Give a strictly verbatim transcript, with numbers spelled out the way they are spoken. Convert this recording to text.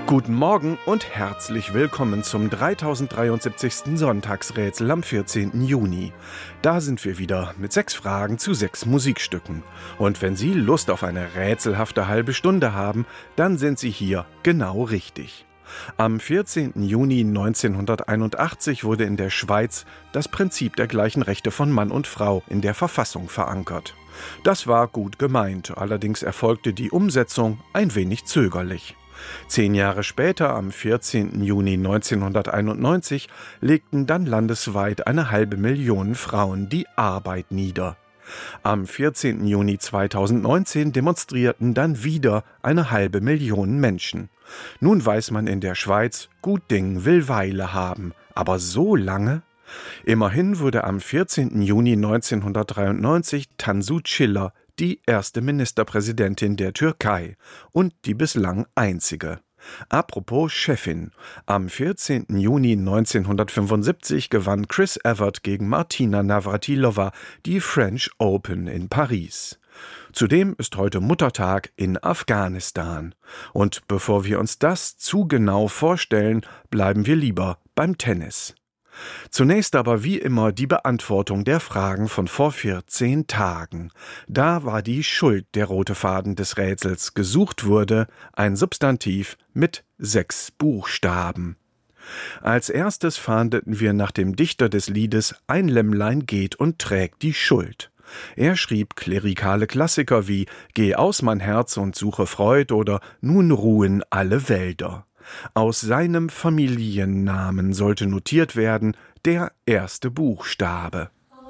Guten Morgen und herzlich willkommen zum dreitausenddreiundsiebzigsten Sonntagsrätsel am vierzehnten Juni. Da sind wir wieder mit sechs Fragen zu sechs Musikstücken. Und wenn Sie Lust auf eine rätselhafte halbe Stunde haben, dann sind Sie hier genau richtig. Am vierzehnten Juni neunzehnhunderteinundachtzig wurde in der Schweiz das Prinzip der gleichen Rechte von Mann und Frau in der Verfassung verankert. Das war gut gemeint, allerdings erfolgte die Umsetzung ein wenig zögerlich. Zehn Jahre später, am vierzehnten Juni neunzehnhunderteinundneunzig, legten dann landesweit eine halbe Million Frauen die Arbeit nieder. Am vierzehnten Juni zweitausendneunzehn demonstrierten dann wieder eine halbe Million Menschen. Nun weiß man in der Schweiz, gut Ding will Weile haben, aber so lange? Immerhin wurde am vierzehnten Juni neunzehnhundertdreiundneunzig Tansu Çiller die erste Ministerpräsidentin der Türkei und die bislang einzige. Apropos Chefin. Am vierzehnten Juni neunzehnhundertfünfundsiebzig gewann Chris Evert gegen Martina Navratilova die French Open in Paris. Zudem ist heute Muttertag in Afghanistan. Und bevor wir uns das zu genau vorstellen, bleiben wir lieber beim Tennis. Zunächst aber wie immer die Beantwortung der Fragen von vor vierzehn Tagen. Da war die Schuld der rote Faden des Rätsels. Gesucht wurde ein Substantiv mit sechs Buchstaben. Als erstes fahndeten wir nach dem Dichter des Liedes »Ein Lämmlein geht und trägt die Schuld«. Er schrieb klerikale Klassiker wie »Geh aus mein Herz und suche Freud« oder »Nun ruhen alle Wälder«. Aus seinem Familiennamen sollte notiert werden der erste Buchstabe.